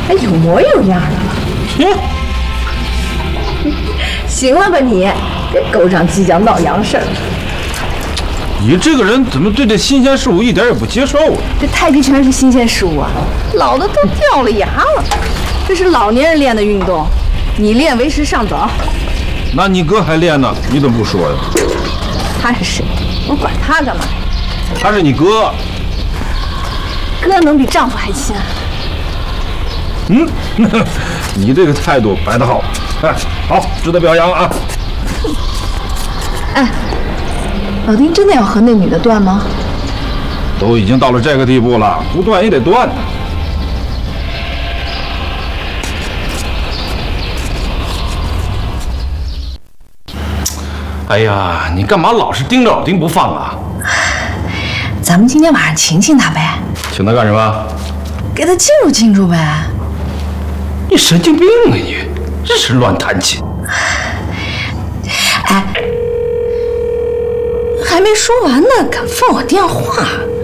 还有模有样的。行了吧你，别勾上计较闹洋事儿。 你这个人怎么对这新鲜事物一点也不接受啊？ 这太极拳是新鲜事物啊，老的都掉了牙了。这是老年人练的运动，你练为时尚早。 那你哥还练呢，你怎么不说呀？ 他是谁？我管他干嘛？ 他是你哥。 哥能比丈夫还亲啊？ 你这个态度摆得好，哎，好，值得表扬啊！ 哎，老丁真的要和那女的断吗？ 都已经到了这个地步了，不断也得断。哎呀，你干嘛老是盯着老丁不放啊？ 咱们今天晚上请请他呗。 请他干什么？ 给他庆祝庆祝呗。 你神经病啊你！这是乱弹琴。 哎，还没说完呢，敢放我电话？